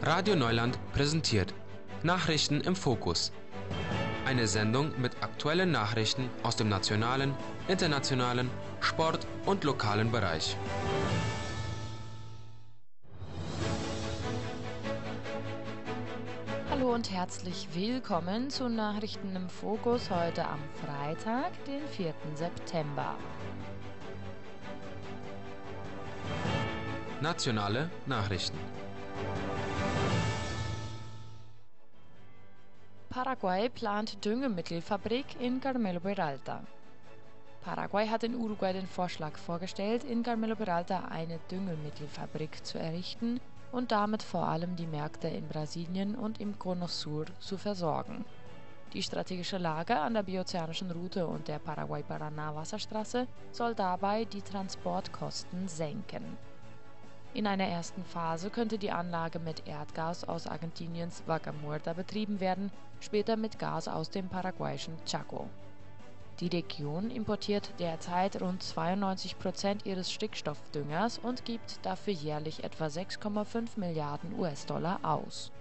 Radio Neuland präsentiert Nachrichten im Fokus. Eine Sendung mit aktuellen Nachrichten aus dem nationalen, internationalen, Sport- und lokalen Bereich. Hallo und herzlich willkommen zu Nachrichten im Fokus heute am Freitag, den 4. September. Nationale Nachrichten. Paraguay plant Düngemittelfabrik in Carmelo Peralta. Paraguay hat in Uruguay den Vorschlag vorgestellt, in Carmelo Peralta eine Düngemittelfabrik zu errichten und damit vor allem die Märkte in Brasilien und im Cono Sur zu versorgen. Die strategische Lage an der biozeanischen Route und der Paraguay-Paraná-Wasserstraße soll dabei die Transportkosten senken. In einer ersten Phase könnte die Anlage mit Erdgas aus Argentiniens Vaca Muerta betrieben werden, später mit Gas aus dem paraguayischen Chaco. Die Region importiert derzeit rund 92% ihres Stickstoffdüngers und gibt dafür jährlich etwa 6,5 Milliarden US-Dollar aus.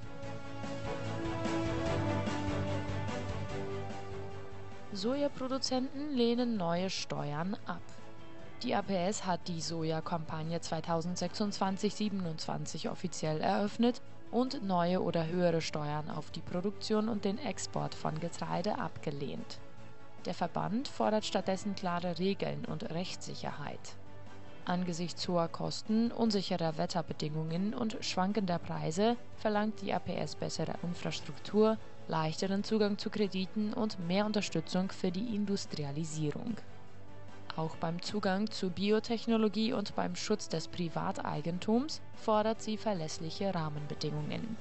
Sojaproduzenten lehnen neue Steuern ab. Die APS hat die Sojakampagne 2026-27 offiziell eröffnet und neue oder höhere Steuern auf die Produktion und den Export von Getreide abgelehnt. Der Verband fordert stattdessen klare Regeln und Rechtssicherheit. Angesichts hoher Kosten, unsicherer Wetterbedingungen und schwankender Preise verlangt die APS bessere Infrastruktur, leichteren Zugang zu Krediten und mehr Unterstützung für die Industrialisierung. Auch beim Zugang zu Biotechnologie und beim Schutz des Privateigentums fordert sie verlässliche Rahmenbedingungen.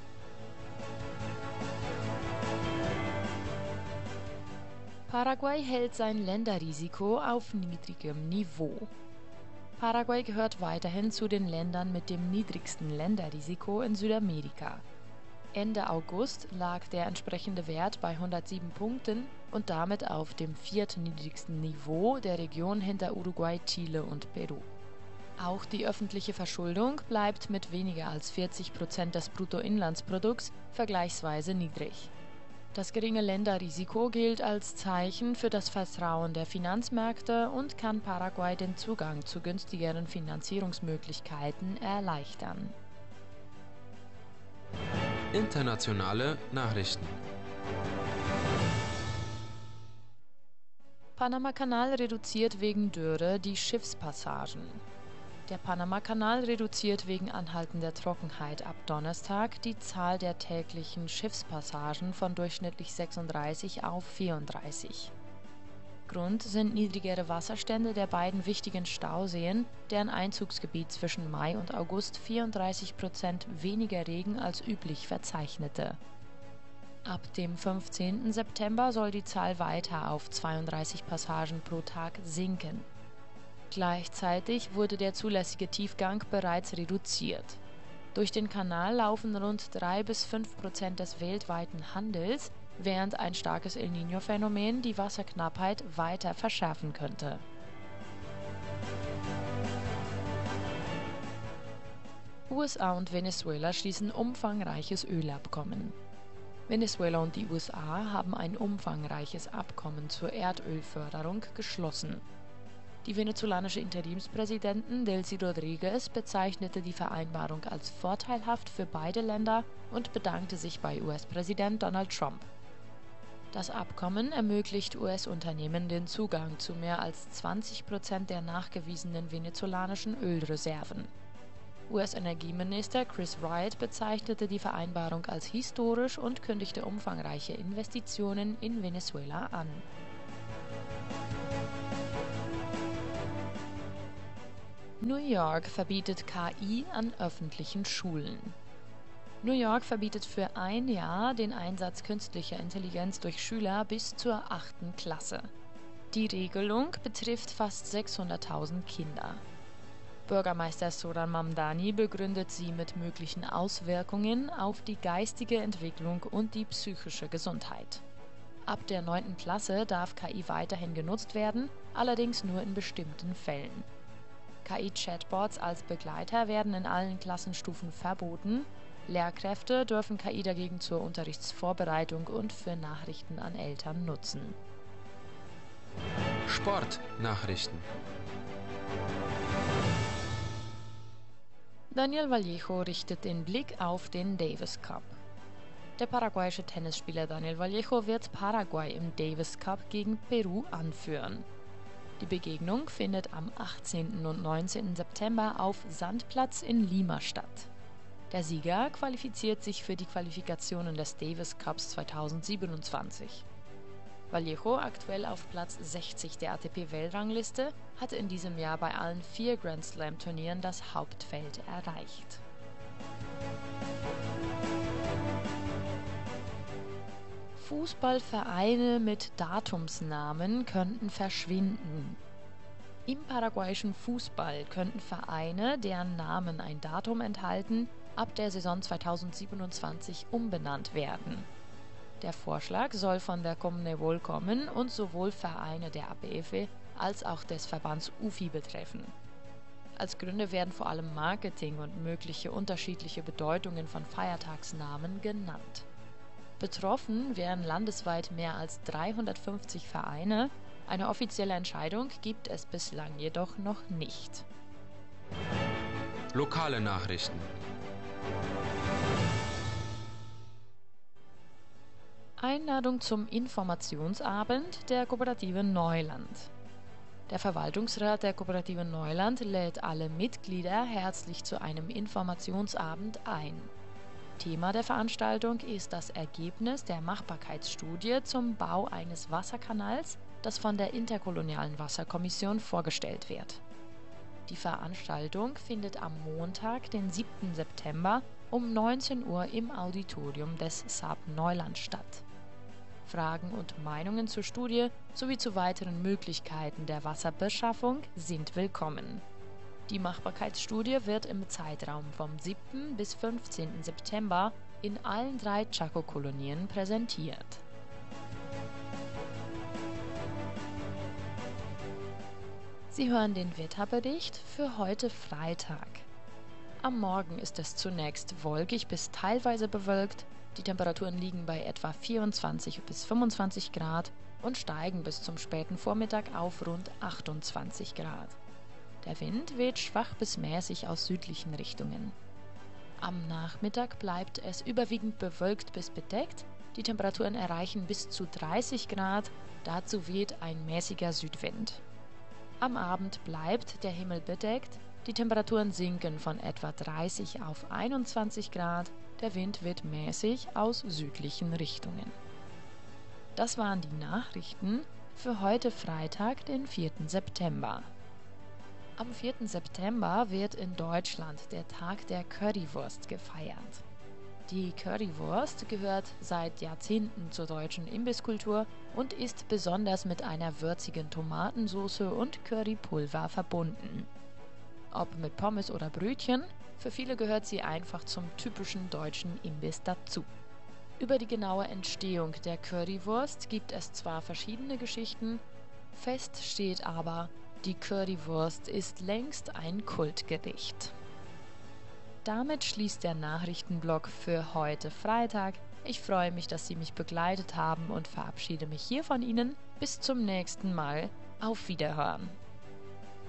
Paraguay hält sein Länderrisiko auf niedrigem Niveau. Paraguay gehört weiterhin zu den Ländern mit dem niedrigsten Länderrisiko in Südamerika. Ende August lag der entsprechende Wert bei 107 Punkten und damit auf dem viertniedrigsten Niveau der Region hinter Uruguay, Chile und Peru. Auch die öffentliche Verschuldung bleibt mit weniger als 40% des Bruttoinlandsprodukts vergleichsweise niedrig. Das geringe Länderrisiko gilt als Zeichen für das Vertrauen der Finanzmärkte und kann Paraguay den Zugang zu günstigeren Finanzierungsmöglichkeiten erleichtern. Internationale Nachrichten. Panamakanal reduziert wegen Dürre die Schiffspassagen. Der Panamakanal reduziert wegen anhaltender Trockenheit ab Donnerstag die Zahl der täglichen Schiffspassagen von durchschnittlich 36 auf 34. Grund sind niedrigere Wasserstände der beiden wichtigen Stauseen, deren Einzugsgebiet zwischen Mai und August 34% weniger Regen als üblich verzeichnete. Ab dem 15. September soll die Zahl weiter auf 32 Passagen pro Tag sinken. Gleichzeitig wurde der zulässige Tiefgang bereits reduziert. Durch den Kanal laufen rund 3-5% des weltweiten Handels, während ein starkes El Niño-Phänomen die Wasserknappheit weiter verschärfen könnte. USA und Venezuela schließen umfangreiches Ölabkommen. Venezuela und die USA haben ein umfangreiches Abkommen zur Erdölförderung geschlossen. Die venezolanische Interimspräsidentin Delcy Rodríguez bezeichnete die Vereinbarung als vorteilhaft für beide Länder und bedankte sich bei US-Präsident Donald Trump. Das Abkommen ermöglicht US-Unternehmen den Zugang zu mehr als 20% der nachgewiesenen venezolanischen Ölreserven. US-Energieminister Chris Wright bezeichnete die Vereinbarung als historisch und kündigte umfangreiche Investitionen in Venezuela an. New York verbietet KI an öffentlichen Schulen. New York verbietet für ein Jahr den Einsatz künstlicher Intelligenz durch Schüler bis zur 8. Klasse. Die Regelung betrifft fast 600.000 Kinder. Bürgermeister Zoran Mamdani begründet sie mit möglichen Auswirkungen auf die geistige Entwicklung und die psychische Gesundheit. Ab der 9. Klasse darf KI weiterhin genutzt werden, allerdings nur in bestimmten Fällen. KI-Chatbots als Begleiter werden in allen Klassenstufen verboten. Lehrkräfte dürfen KI dagegen zur Unterrichtsvorbereitung und für Nachrichten an Eltern nutzen. Sportnachrichten. Daniel Vallejo richtet den Blick auf den Davis Cup. Der paraguayische Tennisspieler Daniel Vallejo wird Paraguay im Davis Cup gegen Peru anführen. Die Begegnung findet am 18. und 19. September auf Sandplatz in Lima statt. Der Sieger qualifiziert sich für die Qualifikationen des Davis Cups 2027. Vallejo, aktuell auf Platz 60 der ATP-Weltrangliste, hatte in diesem Jahr bei allen 4 Grand Slam-Turnieren das Hauptfeld erreicht. Fußballvereine mit Datumsnamen könnten verschwinden. Im paraguayischen Fußball könnten Vereine, deren Namen ein Datum enthalten, ab der Saison 2027 umbenannt werden. Der Vorschlag soll von der Conmebol kommen und sowohl Vereine der APF als auch des Verbands UFI betreffen. Als Gründe werden vor allem Marketing und mögliche unterschiedliche Bedeutungen von Feiertagsnamen genannt. Betroffen wären landesweit mehr als 350 Vereine. Eine offizielle Entscheidung gibt es bislang jedoch noch nicht. Lokale Nachrichten. Einladung zum Informationsabend der Kooperative Neuland. Der Verwaltungsrat der Kooperative Neuland lädt alle Mitglieder herzlich zu einem Informationsabend ein. Thema der Veranstaltung ist das Ergebnis der Machbarkeitsstudie zum Bau eines Wasserkanals, das von der Interkolonialen Wasserkommission vorgestellt wird. Die Veranstaltung findet am Montag, den 7. September um 19 Uhr im Auditorium des SAP Neuland statt. Fragen und Meinungen zur Studie sowie zu weiteren Möglichkeiten der Wasserbeschaffung sind willkommen. Die Machbarkeitsstudie wird im Zeitraum vom 7. bis 15. September in allen 3 Chaco-Kolonien präsentiert. Sie hören den Wetterbericht für heute Freitag. Am Morgen ist es zunächst wolkig bis teilweise bewölkt. Die Temperaturen liegen bei etwa 24 bis 25 Grad und steigen bis zum späten Vormittag auf rund 28 Grad. Der Wind weht schwach bis mäßig aus südlichen Richtungen. Am Nachmittag bleibt es überwiegend bewölkt bis bedeckt. Die Temperaturen erreichen bis zu 30 Grad, dazu weht ein mäßiger Südwind. Am Abend bleibt der Himmel bedeckt, die Temperaturen sinken von etwa 30 auf 21 Grad, der Wind weht mäßig aus südlichen Richtungen. Das waren die Nachrichten für heute Freitag, den 4. September. Am 4. September wird in Deutschland der Tag der Currywurst gefeiert. Die Currywurst gehört seit Jahrzehnten zur deutschen Imbisskultur und ist besonders mit einer würzigen Tomatensauce und Currypulver verbunden. Ob mit Pommes oder Brötchen, für viele gehört sie einfach zum typischen deutschen Imbiss dazu. Über die genaue Entstehung der Currywurst gibt es zwar verschiedene Geschichten, fest steht aber, die Currywurst ist längst ein Kultgericht. Damit schließt der Nachrichtenblock für heute Freitag. Ich freue mich, dass Sie mich begleitet haben und verabschiede mich hier von Ihnen. Bis zum nächsten Mal. Auf Wiederhören.